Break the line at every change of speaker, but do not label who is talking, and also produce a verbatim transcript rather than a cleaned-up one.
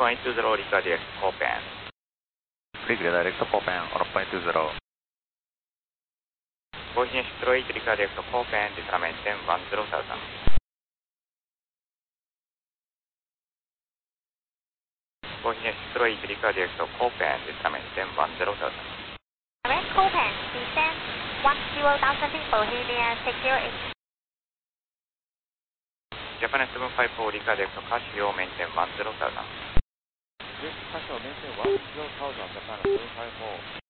point two zero, Rica direct Copan.
Rica direct Copan, one point two zero.
Voice Destroy, Rica direct Copan, descent one zero thousand. Voice Destroy, Rica direct Copan, descent one zero thousand.
Direct Copan, descent one zero thousand feet, Bohemia, secure eight.
Japan seven five four, Rica direct Casio, maintain one zero thousand.
Casio, maintain one zero thousand, Japan seven five four.